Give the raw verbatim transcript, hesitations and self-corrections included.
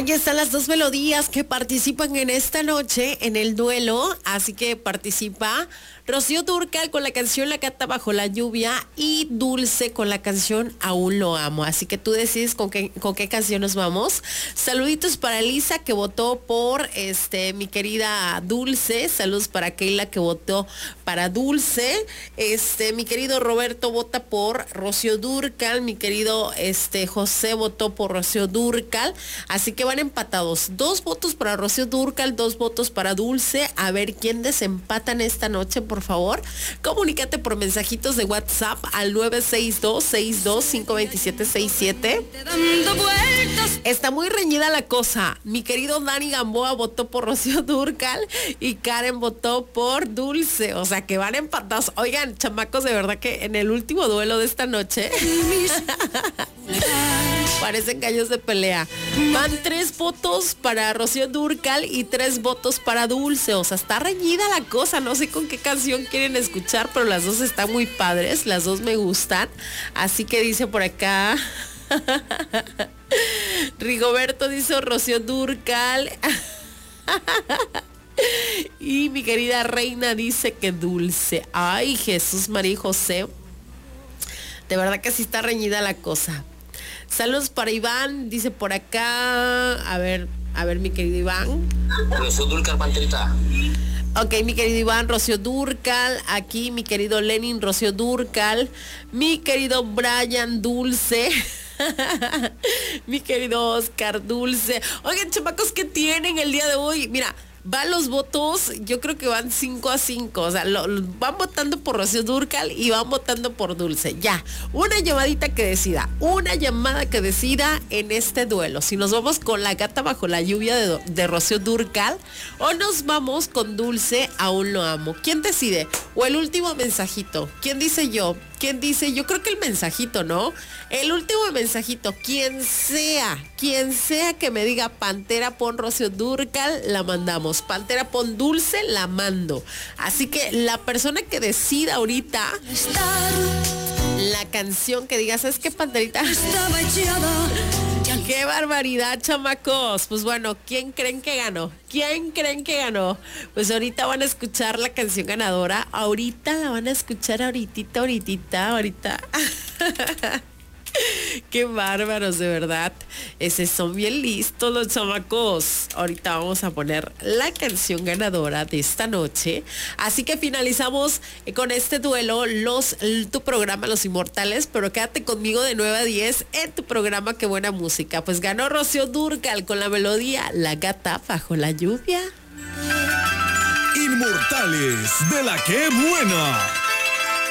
Ahí están las dos melodías que participan en esta noche en el duelo, así que participa Rocío Dúrcal con la canción La Gata Bajo la Lluvia y Dulce con la canción Aún Lo Amo. Así que tú decides con qué, con qué canción nos vamos. Saluditos para Elisa, que votó por este mi querida Dulce. Saludos para Keila, que votó para Dulce. Este, mi querido Roberto vota por Rocío Dúrcal. Mi querido este José votó por Rocío Dúrcal. Así que van empatados. Dos votos para Rocío Dúrcal, dos votos para Dulce. A ver quién desempatan esta noche, por favor. Comunícate por mensajitos de WhatsApp al nueve seis dos, seis dos cinco dos siete seis siete. Está muy reñida la cosa. Mi querido Dani Gamboa votó por Rocío Dúrcal y Karen votó por Dulce. O sea que van empatados. Oigan, chamacos, de verdad que en el último duelo de esta noche parecen gallos de pelea. Van tres votos para Rocío Dúrcal y tres votos para Dulce. O sea, está reñida la cosa. No sé con qué canción quieren escuchar, pero las dos están muy padres. Las dos me gustan. Así que dice por acá Rigoberto dice Rocío Dúrcal. Y mi querida Reina dice que Dulce. Ay, Jesús, María y José. De verdad que sí está reñida la cosa. Saludos para Iván, dice por acá. A ver, a ver, mi querido Iván. Rocío Dúrcal, Panterita. Ok, mi querido Iván, Rocío Dúrcal. Aquí mi querido Lenin, Rocío Dúrcal. Mi querido Brian, Dulce. Mi querido Oscar, Dulce. Oigan, chamacos, ¿qué tienen el día de hoy? Mira, van los votos, yo creo que van cinco a cinco, o sea, lo, lo, van votando por Rocío Dúrcal y van votando por Dulce. Ya, una llamadita que decida, una llamada que decida en este duelo. Si nos vamos con La Gata Bajo la Lluvia de, de Rocío Dúrcal o nos vamos con Dulce, Aún Lo Amo. ¿Quién decide? O el último mensajito. ¿Quién dice yo? ¿Quién dice? Yo creo que el mensajito, ¿no? El último mensajito, quien sea, quien sea que me diga Pantera pon Rocío Dúrcal, la mandamos. Pantera pon Dulce, la mando. Así que la persona que decida ahorita la canción que diga, ¿sabes qué, Panterita? ¡Qué barbaridad, chamacos! Pues bueno, ¿quién creen que ganó? ¿Quién creen que ganó? Pues ahorita van a escuchar la canción ganadora. Ahorita la van a escuchar, ahorita, ahorita, ahorita. Qué bárbaros, de verdad. Ese son bien listos los chamacos. Ahorita vamos a poner la canción ganadora de esta noche. Así que finalizamos con este duelo, los, tu programa Los Inmortales, pero quédate conmigo de nueve a diez en tu programa Qué Buena Música. Pues ganó Rocío Dúrcal con la melodía La Gata Bajo la Lluvia. Inmortales de la Qué Buena.